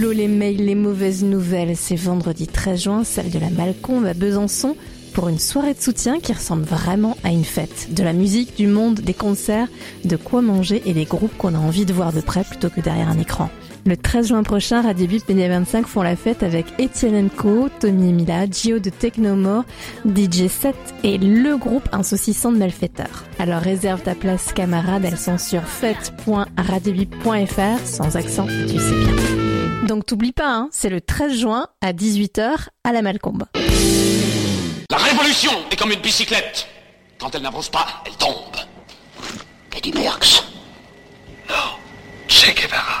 Hello les mails, les mauvaises nouvelles, c'est vendredi 13 juin, salle de la Malcombe à Besançon, pour une soirée de soutien qui ressemble vraiment à une fête. De la musique, du monde, des concerts, de quoi manger et des groupes qu'on a envie de voir de près plutôt que derrière un écran. Le 13 juin prochain, Radio Bip Média 25 font la fête avec Etienne & Co, Tommy et Mila, Gio de Technomore, DJ 7 et le groupe Un saucisson de malfaiteurs. Alors réserve ta place camarade, elles sont sur fête.radiobip.fr, sans accent, tu sais bien. Donc t'oublies pas, hein, c'est le 13 juin à 18h à la Malcombe. La révolution est comme une bicyclette. Quand elle n'avance pas, elle tombe. Eddie Merckx. Non, Che Guevara.